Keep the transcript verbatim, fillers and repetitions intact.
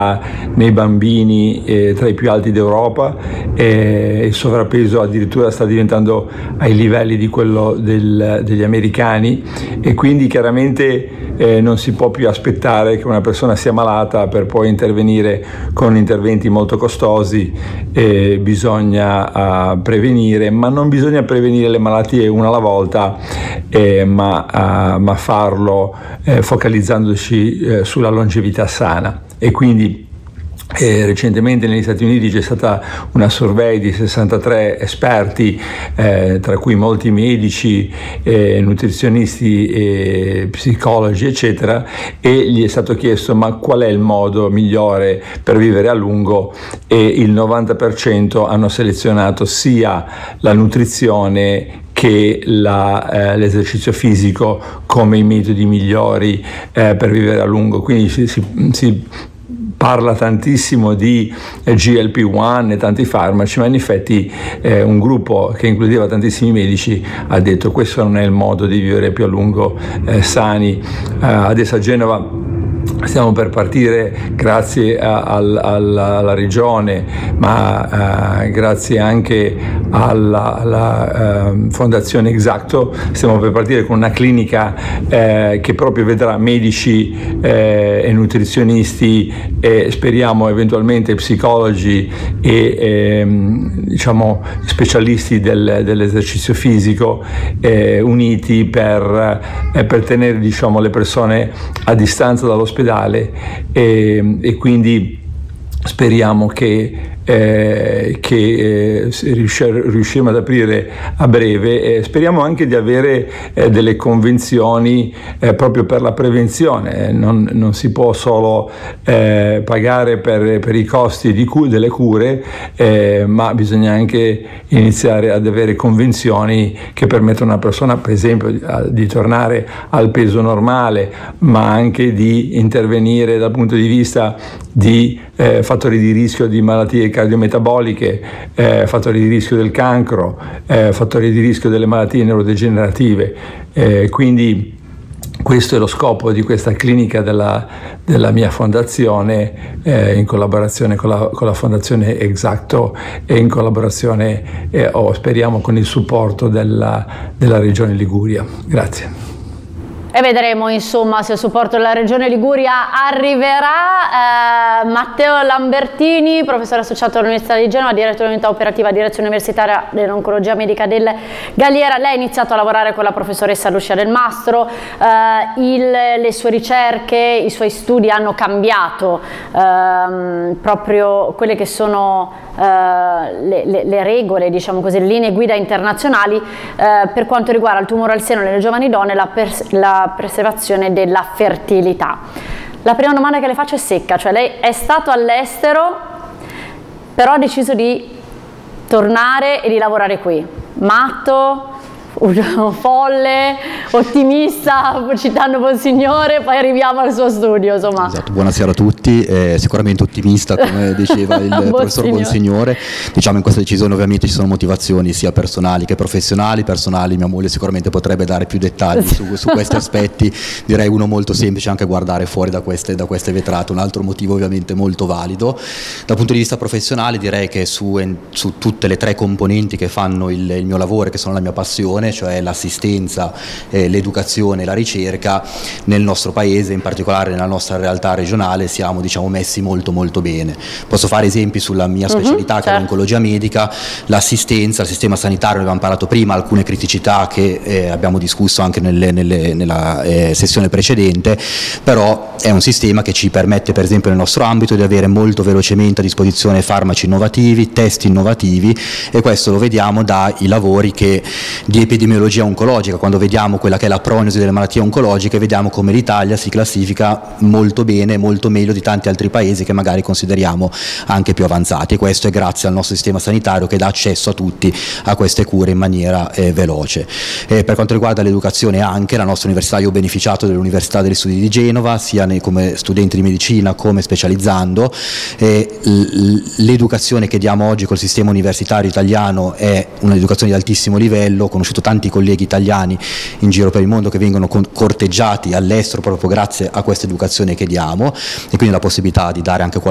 nei bambini eh, tra i più alti d'Europa, e il sovrappeso addirittura sta diventando ai livelli di quello del, degli americani, e quindi chiaramente eh, non si può più aspettare che una persona sia malata per poi intervenire con interventi molto costosi. Eh, bisogna uh, prevenire, ma non bisogna prevenire le malattie una alla volta, eh, ma, uh, ma farlo eh, focalizzandoci eh, sulla longevità sana. E quindi Eh, recentemente negli Stati Uniti c'è stata una survey di sessantatré esperti, eh, tra cui molti medici, eh, nutrizionisti, eh, psicologi eccetera, e gli è stato chiesto ma qual è il modo migliore per vivere a lungo, e il novanta per cento hanno selezionato sia la nutrizione che la, eh, l'esercizio fisico come i metodi migliori eh, per vivere a lungo. Quindi si, si, si parla tantissimo di G L P uno e tanti farmaci, ma in effetti eh, un gruppo che includeva tantissimi medici ha detto questo non è il modo di vivere più a lungo eh, sani. Eh, adesso a Genova stiamo per partire, grazie a, al, alla, alla regione, ma uh, grazie anche alla, alla uh, fondazione Exacto, stiamo per partire con una clinica eh, che proprio vedrà medici eh, e nutrizionisti e speriamo eventualmente psicologi e eh, diciamo specialisti del, dell'esercizio fisico eh, uniti per, eh, per tenere diciamo le persone a distanza dall'ospedale, e, e quindi speriamo che Eh, che eh, riusciremo ad aprire a breve, e speriamo anche di avere eh, delle convenzioni eh, proprio per la prevenzione. Non, non si può solo eh, pagare per, per i costi di cu- delle cure, eh, ma bisogna anche iniziare ad avere convenzioni che permettono a una persona, per esempio, di, di tornare al peso normale, ma anche di intervenire dal punto di vista di eh, fattori di rischio di malattie cardiometaboliche, eh, fattori di rischio del cancro, eh, fattori di rischio delle malattie neurodegenerative. Eh, quindi questo è lo scopo di questa clinica della, della mia fondazione, eh, in collaborazione con la, con la fondazione Exacto e in collaborazione, eh, oh, speriamo, con il supporto della, della Regione Liguria. Grazie. E vedremo insomma se il supporto della Regione Liguria arriverà. Eh, Matteo Lambertini, professore associato all'Università di Genova, direttore dell'unità operativa direzione universitaria dell'oncologia medica del Galliera. Lei ha iniziato a lavorare con la professoressa Lucia Del Mastro, eh, il, le sue ricerche, i suoi studi hanno cambiato ehm, proprio quelle che sono eh, le, le, le regole, diciamo così, le linee guida internazionali eh, per quanto riguarda il tumore al seno nelle giovani donne e la, pers- la preservazione della fertilità. La prima domanda che le faccio è secca, cioè lei è stato all'estero, però ha deciso di tornare e di lavorare qui. Matto, folle, ottimista, citando Monsignore, poi arriviamo al suo studio, insomma. Esatto, buonasera a tutti, eh, sicuramente ottimista come diceva il professor Bonsignore. Diciamo, in questa decisione ovviamente ci sono motivazioni sia personali che professionali. Personali, mia moglie sicuramente potrebbe dare più dettagli su, su questi aspetti, direi uno molto semplice, anche guardare fuori da queste, da queste vetrate, un altro motivo ovviamente molto valido. Dal punto di vista professionale direi che su, su tutte le tre componenti che fanno il, il mio lavoro, che sono la mia passione, cioè l'assistenza, eh, l'educazione e la ricerca, nel nostro paese, in particolare nella nostra realtà regionale, siamo diciamo messi molto molto bene. Posso fare esempi sulla mia specialità, uh-huh, che certo. è l'oncologia medica, l'assistenza, il sistema sanitario, ne abbiamo parlato prima, alcune criticità che eh, abbiamo discusso anche nelle, nelle, nella eh, sessione precedente, però è un sistema che ci permette, per esempio nel nostro ambito, di avere molto velocemente a disposizione farmaci innovativi, test innovativi, e questo lo vediamo dai lavori che di epidemiologia oncologica. Quando vediamo quella che è la prognosi delle malattie oncologiche, vediamo come l'Italia si classifica molto bene, molto meglio di tanti altri paesi che magari consideriamo anche più avanzati, e questo è grazie al nostro sistema sanitario che dà accesso a tutti a queste cure in maniera eh, veloce. E per quanto riguarda l'educazione, anche la nostra università, io ho beneficiato dell'Università degli Studi di Genova, sia nei, come studente di medicina come specializzando, e l'educazione che diamo oggi col sistema universitario italiano è un'educazione di altissimo livello. Ho conosciuto tanti colleghi italiani in giro per il mondo che vengono corteggiati all'estero proprio grazie a questa educazione che diamo, e quindi la possibilità di dare anche qualche